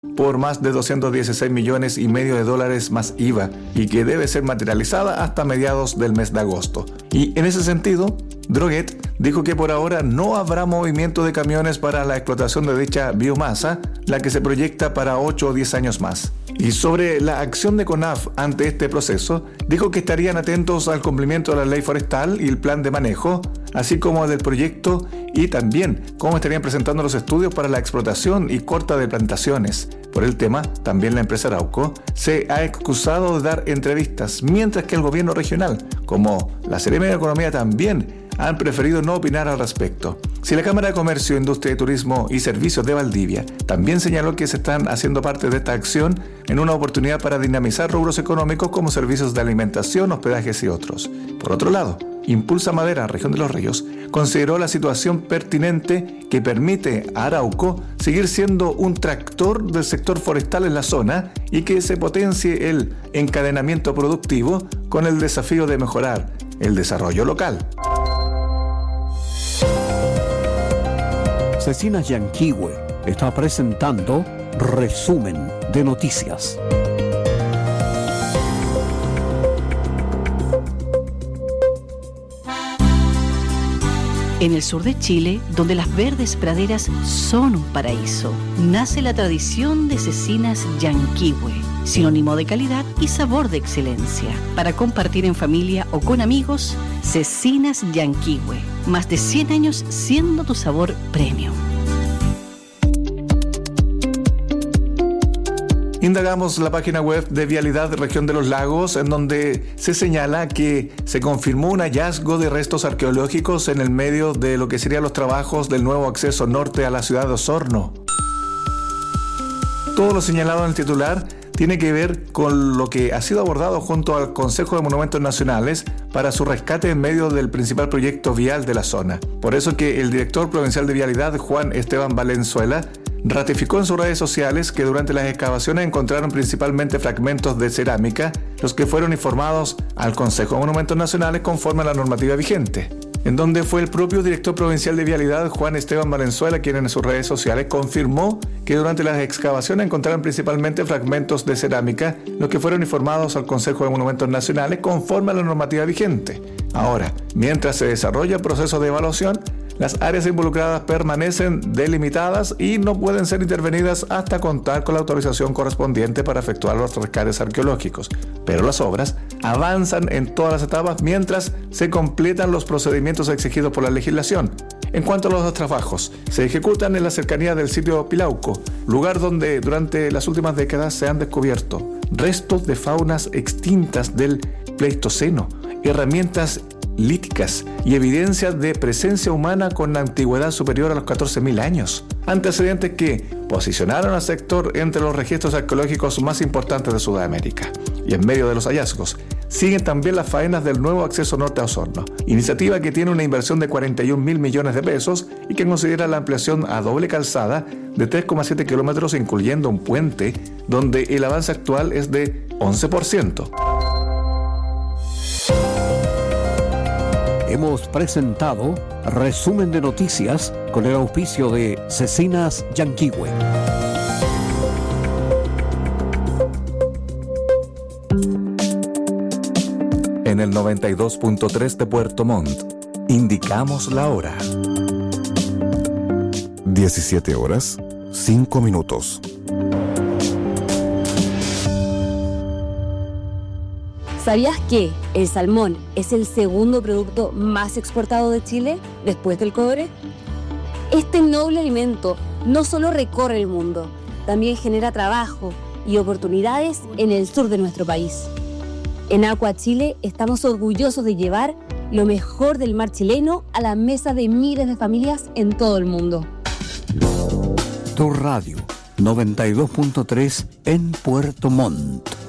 por más de 216 millones y medio de dólares más IVA y que debe ser materializada hasta mediados del mes de agosto. Y en ese sentido, Droguett dijo que por ahora no habrá movimiento de camiones para la explotación de dicha biomasa, la que se proyecta para 8 o 10 años más. Y sobre la acción de CONAF ante este proceso, dijo que estarían atentos al cumplimiento de la ley forestal y el plan de manejo, así como del proyecto y también cómo estarían presentando los estudios para la explotación y corta de plantaciones. Por el tema, también la empresa Arauco se ha excusado de dar entrevistas, mientras que el gobierno regional, como la Seremi de Economía también, han preferido no opinar al respecto. Si la Cámara de Comercio, Industria, Turismo y Servicios de Valdivia también señaló que se están haciendo parte de esta acción en una oportunidad para dinamizar rubros económicos como servicios de alimentación, hospedajes y otros. Por otro lado, Impulsa Madera, Región de los Ríos, consideró la situación pertinente que permite a Arauco seguir siendo un tractor del sector forestal en la zona y que se potencie el encadenamiento productivo con el desafío de mejorar el desarrollo local. Cecinas Yanquihue está presentando Resumen de Noticias. En el sur de Chile, donde las verdes praderas son un paraíso, nace la tradición de Cecinas Yanquihue, sinónimo de calidad y sabor de excelencia. Para compartir en familia o con amigos, Cecinas Yanquihue, más de 100 años siendo tu sabor premium. Indagamos la página web de Vialidad Región de los Lagos, en donde se señala que se confirmó un hallazgo de restos arqueológicos en el medio de lo que serían los trabajos del nuevo acceso norte a la ciudad de Osorno. Todo lo señalado en el titular tiene que ver con lo que ha sido abordado junto al Consejo de Monumentos Nacionales para su rescate en medio del principal proyecto vial de la zona. Por eso que el director provincial de Vialidad, Juan Esteban Valenzuela, ratificó en sus redes sociales que durante las excavaciones encontraron principalmente fragmentos de cerámica, los que fueron informados al Consejo de Monumentos Nacionales conforme a la normativa vigente, en donde fue el propio director provincial de Vialidad, Juan Esteban Valenzuela, quien en sus redes sociales confirmó que durante las excavaciones encontraron principalmente fragmentos de cerámica, los que fueron informados al Consejo de Monumentos Nacionales conforme a la normativa vigente. Ahora, mientras se desarrolla el proceso de evaluación, las áreas involucradas permanecen delimitadas y no pueden ser intervenidas hasta contar con la autorización correspondiente para efectuar los rescates arqueológicos. Pero las obras avanzan en todas las etapas mientras se completan los procedimientos exigidos por la legislación. En cuanto a los trabajos, se ejecutan en la cercanía del sitio Pilauco, lugar donde durante las últimas décadas se han descubierto restos de faunas extintas del Pleistoceno, herramientas líticas y evidencias de presencia humana con antigüedad superior a los 14.000 años, antecedentes que posicionaron al sector entre los registros arqueológicos más importantes de Sudamérica. Y en medio de los hallazgos, siguen también las faenas del nuevo acceso norte a Osorno, iniciativa que tiene una inversión de 41.000 millones de pesos y que considera la ampliación a doble calzada de 3,7 kilómetros, incluyendo un puente, donde el avance actual es de 11%. Hemos presentado Resumen de Noticias con el auspicio de Cecinas Yanquihue. En el 92.3 de Puerto Montt, indicamos la hora. 17 horas, 5 minutos. ¿Sabías que el salmón es el segundo producto más exportado de Chile después del cobre? Este noble alimento no solo recorre el mundo, también genera trabajo y oportunidades en el sur de nuestro país. En Aqua Chile estamos orgullosos de llevar lo mejor del mar chileno a la mesa de miles de familias en todo el mundo. Tu radio 92.3 en Puerto Montt.